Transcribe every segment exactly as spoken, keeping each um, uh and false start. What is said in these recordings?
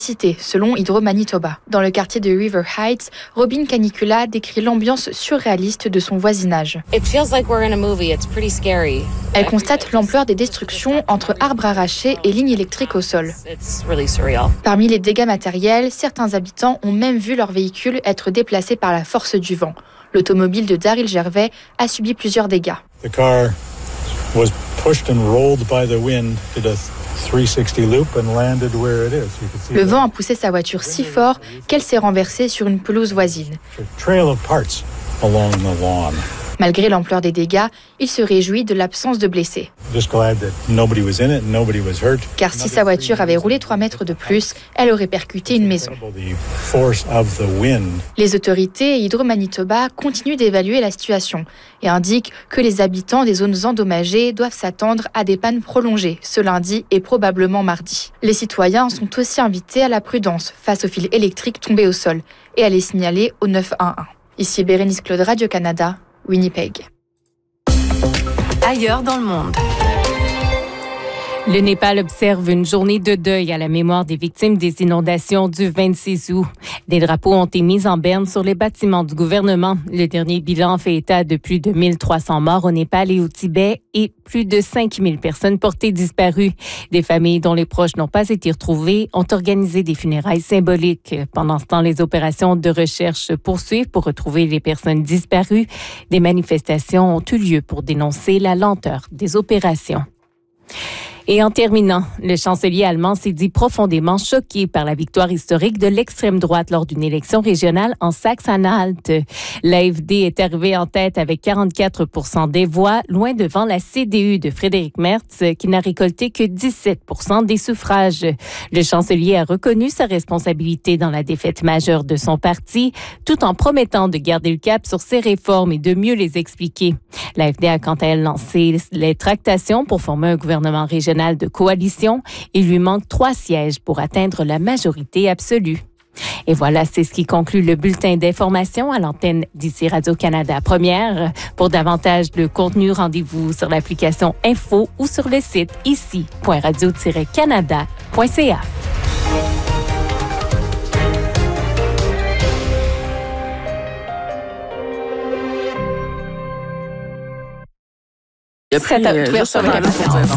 cité, selon Hydro-Manitoba. Dans le quartier de River Heights, Robin Canicula décrit l'ambiance surréaliste de son voisinage. It feels like we're in a movie. It's pretty scary. Elle constate l'ampleur des destructions entre arbres arrachés et lignes électriques au sol. It's really surreal. Parmi les dégâts matériels, certains habitants ont même vu leur véhicule être déplacé par la force du vent. L'automobile de Daryl Gervais a subi plusieurs dégâts. The car was pushed and rolled by the wind, did a three sixty loop and landed where it is. You can see Le vent a poussé sa voiture si fort qu'elle s'est renversée sur une pelouse voisine. a trail of parts along the lawn. Malgré l'ampleur des dégâts, il se réjouit de l'absence de blessés. Just glad that nobody was in it and nobody was hurt. Car si sa voiture avait roulé trois mètres de plus, elle aurait percuté une maison. The force of the wind. Les autorités et Hydro-Manitoba continuent d'évaluer la situation et indiquent que les habitants des zones endommagées doivent s'attendre à des pannes prolongées ce lundi et probablement mardi. Les citoyens sont aussi invités à la prudence face aux fils électriques tombés au sol et à les signaler au neuf un un. Ici Bérénice Claude, Radio-Canada, Winnipeg. Ailleurs dans le monde. Le Népal observe une journée de deuil à la mémoire des victimes des inondations du vingt-six août. Des drapeaux ont été mis en berne sur les bâtiments du gouvernement. Le dernier bilan fait état de plus de mille trois cents morts au Népal et au Tibet et plus de cinq mille personnes portées disparues. Des familles dont les proches n'ont pas été retrouvés ont organisé des funérailles symboliques. Pendant ce temps, les opérations de recherche se poursuivent pour retrouver les personnes disparues. Des manifestations ont eu lieu pour dénoncer la lenteur des opérations. Et en terminant, le chancelier allemand s'est dit profondément choqué par la victoire historique de l'extrême droite lors d'une élection régionale en Saxe-Anhalt. L'A F D est arrivé en tête avec quarante-quatre pour cent des voix, loin devant la C D U de Frédéric Merz, qui n'a récolté que dix-sept pour cent des suffrages. Le chancelier a reconnu sa responsabilité dans la défaite majeure de son parti, tout en promettant de garder le cap sur ses réformes et de mieux les expliquer. L'A F D a quant à elle lancé les tractations pour former un gouvernement régional de coalition. Il lui manque trois sièges pour atteindre la majorité absolue. Et voilà, c'est ce qui conclut le bulletin d'information à l'antenne d'ici Radio-Canada Première. Pour davantage de contenu, rendez-vous sur l'application Info ou sur le site ici point radio tiret canada point c a. Il a pris, euh, juste avant la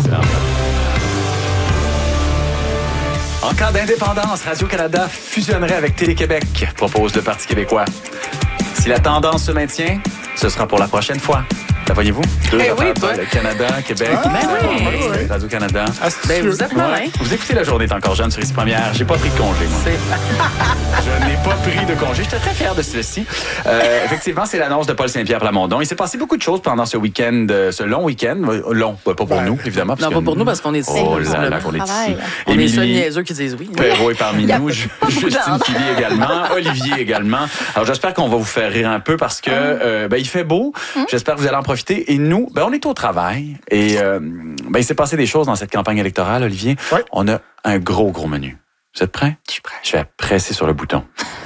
En cas d'indépendance, Radio-Canada fusionnerait avec Télé-Québec, propose le Parti québécois. Si la tendance se maintient, ce sera pour la prochaine fois. La voyez-vous? Deux Eh oui, affaires, le Canada, Québec, Ah, ben oui. oui. Radio-Canada. Ben, vous êtes malin. Ouais. Vous écoutez La Journée est encore jeune sur Ici Première. J'ai pas pris de congé, moi. Je n'ai pas pris de congé. J'étais très fier de ceci. Euh, effectivement, c'est l'annonce de Paul Saint-Pierre Plamondon. Il s'est passé beaucoup de choses pendant ce week-end, euh, ce long week-end. Euh, long, pas pour Ben, nous, évidemment. Non, pas pour nous, parce qu'on est ici. Oh là là, qu'on est ici. Travail. On est les seuls Émilie niaiseux qui disent oui. Perrault est parmi Il y a nous, Ju- Justine Philly également, Olivier également. Alors j'espère qu'on va vous faire rire un peu parce que euh, ben, il fait beau. J'espère que vous allez en profiter. Et nous, ben, on est au travail. Et euh, ben, il s'est passé des choses dans cette campagne électorale, Olivier. Oui. On a un gros, gros menu. Vous êtes prêts? Je suis prêt. Je vais presser sur le bouton.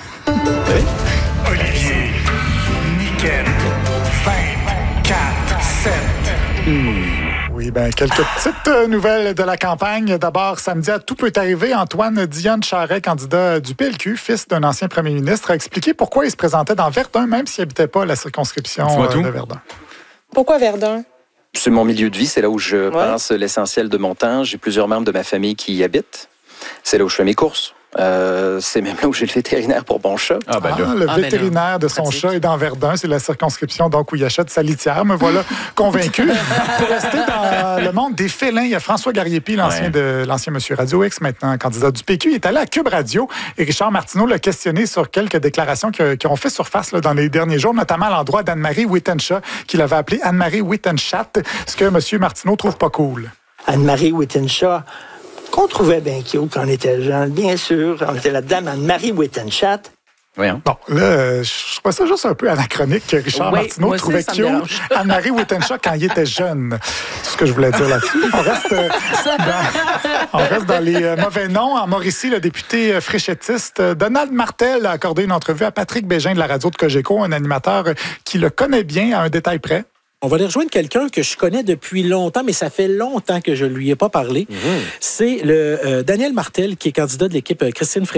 Olivier, Nickel, vingt-quatre sept. Oui, bien, quelques petites euh, nouvelles de la campagne. D'abord, samedi, à Tout peut arriver, Antoine Dionne Charest, candidat du P L Q, fils d'un ancien premier ministre, a expliqué pourquoi il se présentait dans Verdun, même s'il n'habitait pas la circonscription Dis-moi euh, tout. de Verdun. Pourquoi Verdun? C'est mon milieu de vie, c'est là où je passe l'essentiel de mon temps. J'ai plusieurs membres de ma famille qui y habitent. C'est là où je fais mes courses. Euh, c'est même là où j'ai le vétérinaire pour mon chat. Ah, ben Ah, là. le Ah, ben vétérinaire là, de son pratique. chat est dans Verdun. C'est la circonscription donc où il achète sa litière. Me voilà convaincu. Pour rester dans le monde des félins, il y a François Gariepi, l'ancien Ouais. de l'ancien Monsieur Radio X, maintenant candidat du P Q. Il est allé à Cube Radio et Richard Martineau l'a questionné sur quelques déclarations qui, qui ont fait surface là, dans les derniers jours, notamment à l'endroit d'Anne-Marie Wittenshaw, qu'il avait appelé Anne-Marie Wittenschaft, ce que Monsieur Martineau trouve pas cool. Anne-Marie Wittenshaw, qu'on trouvait bien cute quand on était jeune, bien sûr. On était la dame Anne-Marie Wittenschaft. Voyons. Bon, là, euh, je trouvais ça juste un peu anachronique que Richard Oui, Martineau moi aussi, trouvait ça me cute dérange. Anne-Marie Wittenshaw quand il était jeune. C'est ce que je voulais dire là-dessus. On reste, euh, dans, on reste dans les euh, mauvais noms. En Mauricie, le député euh, fréchettiste euh, Donald Martel a accordé une entrevue à Patrick Bégin de la radio de Cogeco, un animateur euh, qui le connaît bien à un détail près. On va aller rejoindre quelqu'un que je connais depuis longtemps, mais ça fait longtemps que je ne lui ai pas parlé. Mm-hmm. C'est le euh, Daniel Martel, qui est candidat de l'équipe euh, Christine Frémaux.